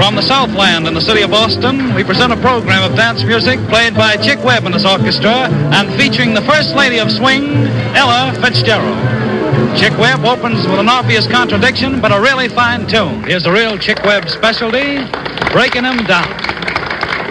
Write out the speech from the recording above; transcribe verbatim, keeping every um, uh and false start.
From the Southland in the city of Boston, we present a program of dance music played by Chick Webb and his orchestra and featuring the First Lady of Swing, Ella Fitzgerald. Chick Webb opens with an obvious contradiction, but a really fine tune. Here's a real Chick Webb specialty, Breaking 'Em Down.